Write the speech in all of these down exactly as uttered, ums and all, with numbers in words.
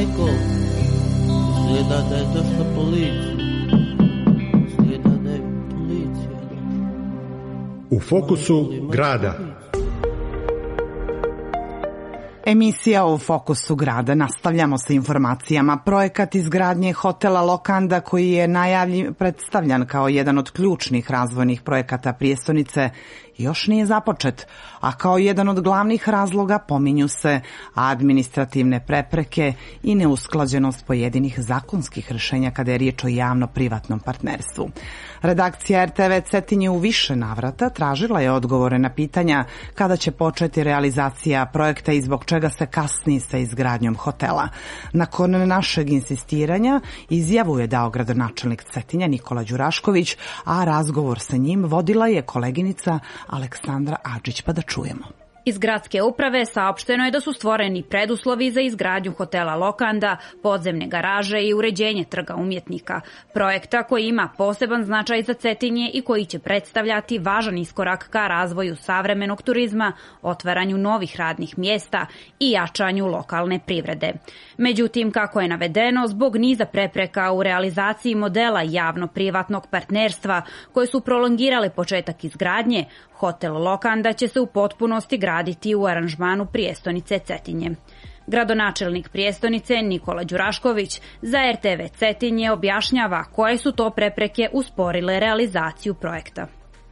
Majko, izgleda da je došla policija. Izgleda da je policija došla. U fokusu grada. Emisija U fokusu grada. Nastavljamo sa informacijama. Projekat izgradnje hotela Lokanda, koji je najavljiv, predstavljan kao jedan od ključnih razvojnih projekata prijestonice, još nije započet, a kao jedan od glavnih razloga pominju se administrativne prepreke i neusklađenost pojedinih zakonskih rješenja kada je riječ o javno-privatnom partnerstvu. Redakcija R T V Cetinje u više navrata tražila je odgovore na pitanja kada će početi realizacija projekta i zbog čega se kasni sa izgradnjom hotela. Nakon našeg insistiranja izjavu je dao gradonačelnik Cetinja Nikola Đurašković, a razgovor sa njim vodila je koleginica Aleksandra Adžić, pa da čujemo. Iz gradske uprave saopšteno je da su stvoreni preduslovi za izgradnju hotela Lokanda, podzemne garaže i uređenje trga umjetnika. Projekta koji ima poseban značaj za Cetinje i koji će predstavljati važan iskorak ka razvoju savremenog turizma, otvaranju novih radnih mjesta i jačanju lokalne privrede. Međutim, kako je navedeno, zbog niza prepreka u realizaciji modela javno-privatnog partnerstva koje su prolongirale početak izgradnje, hotel Lokanda će se u potpunosti graditi u aranžmanu prijestonice Cetinje. Gradonačelnik prijestonice Nikola Đurašković za R T V Cetinje objašnjava koje su to prepreke usporile realizaciju projekta.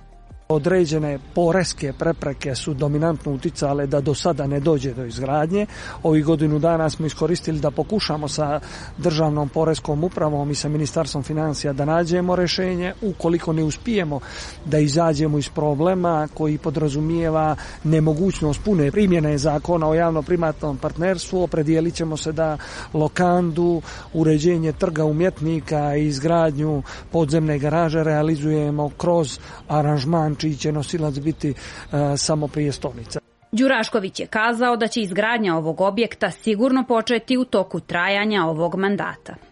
Određene poreske prepreke su dominantno uticale da do sada ne dođe do izgradnje. Ovih godinu dana smo iskoristili da pokušamo sa državnom poreskom upravom i sa Ministarstvom financija da nađemo rješenje. Ukoliko ne uspijemo da izađemo iz problema koji podrazumijeva nemogućnost pune primjene zakona o javno-privatnom partnerstvu, opredijelit ćemo se da Lokandu, uređenje trga umjetnika i izgradnju podzemne garaže realizujemo kroz aranžman čiji će nosilac biti uh, samo prijestolnica. Đurašković je kazao da će izgradnja ovog objekta sigurno početi u toku trajanja ovog mandata.